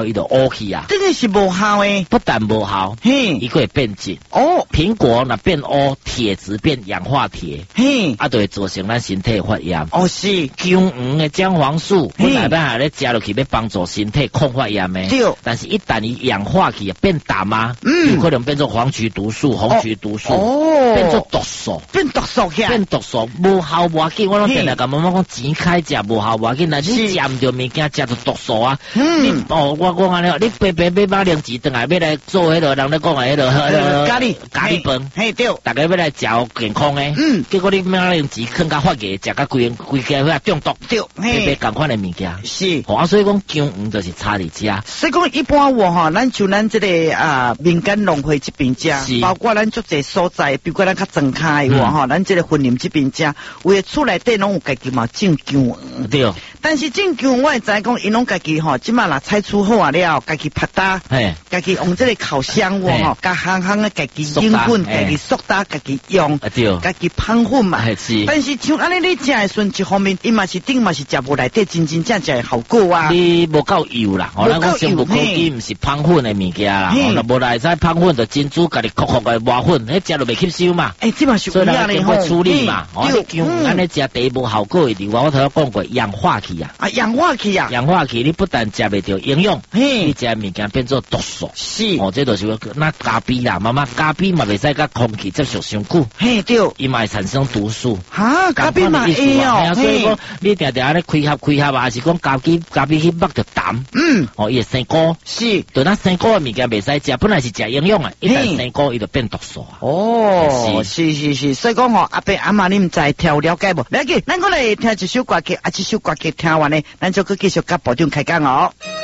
伊就乌去啊， 真的是无效诶。 不但无效， 嘿， 伊会变质。 哦， 苹果若变乌，铁质变氧化铁， 嘿， 啊，就会造成咱身体发炎。 哦是， 姜黄的姜黄素本来咱下咧食落去要帮助身体抗发炎的， 对。 但是一旦伊氧化去变淡啊，有可能变做黄曲毒素、红曲毒素，变做毒素， 变毒素起来， 变毒素无效无要紧。我拢定定甲妈妈讲钱开食无效无要紧，但是你食唔着物件，食着毒素啊。你我讲安尼，你白白买把零钱转来要来做迄个人咧讲的迄个咖喱饭， 嘿对， 大家要来食健康的，结果你买零钱囥甲发芽，食甲规家遐中毒， 对， 白白共款的物件是。 所以讲姜黄就是差伫遮。 所以讲一般话吼，咱像咱这个民间农会这边遮，包括咱足侪所在，比如讲咱较庄开的话吼，咱这个婚林这边遮，有的厝内底拢有家己嘛种姜黄。 对。 但是种姜黄我会知讲，因拢家己吼，即马若采取好啊了，家己拍打，家己用这个烤箱吼，甲行行的家己引粉，家己塑打，家己用，家己烹粉嘛。但是像安尼你食的时阵，一方面伊嘛是顶嘛是食无内底真正的效果啊。 你无够油啦，咱讲生物科技毋是烹粉的物件啦，若无来使烹粉就珍珠家己壳壳的磨粉，迄食就袂吸收嘛。 这嘛是有影咧吼。 处理嘛，姜黄安尼食第一无效果的地方，我头先讲过氧化去啊， 氧化去啊， 氧化去，你不但食袂到营养，你食物件变做毒素。 是， 这就是那咖啡啦，妈妈咖啡嘛袂使甲空气接触伤久， 嘿对， 伊嘛会产生毒素。 哈，咖啡嘛会哦， 所以讲你定定安尼开合啊，还是讲咖啡去擘着淡，伊会生菇， 是， 对，咱生菇的物件袂使食，本来是食营养的，一旦生菇伊就变毒素啊。 是，所以讲吼，阿伯阿妈你唔知听有了解无？了解，咱过来听一首歌曲，这首歌曲听完呢，咱就去继续甲部长开讲哦。